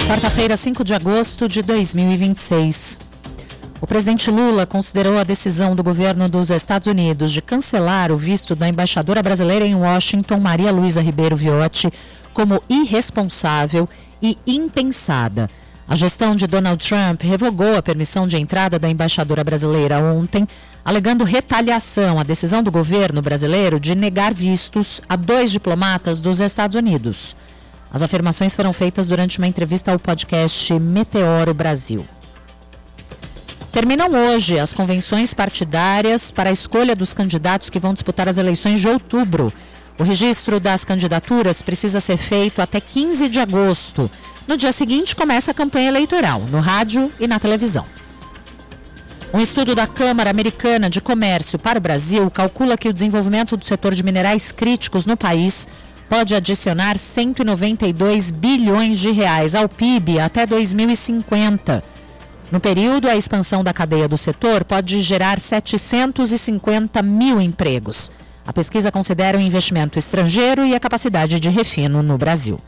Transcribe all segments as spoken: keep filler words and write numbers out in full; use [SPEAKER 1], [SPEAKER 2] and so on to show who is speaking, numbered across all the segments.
[SPEAKER 1] Quarta-feira, cinco de agosto de dois mil e vinte e seis. O presidente Lula considerou a decisão do governo dos Estados Unidos de cancelar o visto da embaixadora brasileira em Washington, Maria Luísa Ribeiro Viotti, como irresponsável e impensada. A gestão de Donald Trump revogou a permissão de entrada da embaixadora brasileira ontem, alegando retaliação à decisão do governo brasileiro de negar vistos a dois diplomatas dos Estados Unidos. As afirmações foram feitas durante uma entrevista ao podcast Meteoro Brasil. Terminam hoje as convenções partidárias para a escolha dos candidatos que vão disputar as eleições de outubro. O registro das candidaturas precisa ser feito até quinze de agosto. No dia seguinte, começa a campanha eleitoral, no rádio e na televisão. Um estudo da Câmara Americana de Comércio para o Brasil calcula que o desenvolvimento do setor de minerais críticos no país pode adicionar cento e noventa e dois bilhões de reais ao P I B até dois mil e cinquenta. No período, a expansão da cadeia do setor pode gerar setecentos e cinquenta mil empregos. A pesquisa considera o investimento estrangeiro e a capacidade de refino no Brasil.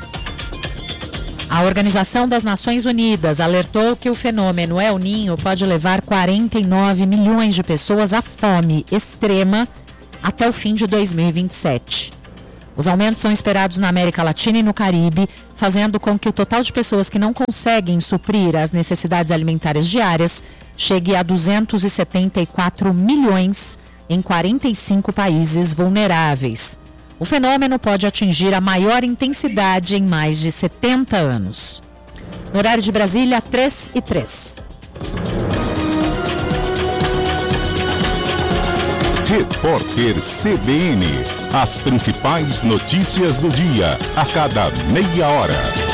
[SPEAKER 1] A Organização das Nações Unidas alertou que o fenômeno El Niño pode levar quarenta e nove milhões de pessoas à fome extrema até o fim de dois mil e vinte e sete. Os aumentos são esperados na América Latina e no Caribe, fazendo com que o total de pessoas que não conseguem suprir as necessidades alimentares diárias chegue a duzentos e setenta e quatro milhões em quarenta e cinco países vulneráveis. O fenômeno pode atingir a maior intensidade em mais de setenta anos. No horário de Brasília, três e três.
[SPEAKER 2] Repórter C B N. As principais notícias do dia, a cada meia hora.